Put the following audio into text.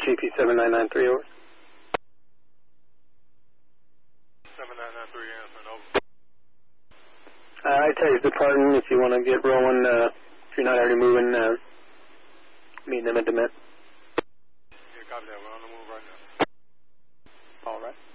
GP7993, over. 7993, Anderson, over. I tell you, departing if you want to get rolling, if you're not already moving, meeting them at DeMint. Yeah, copy that. We're on the move right now. All right.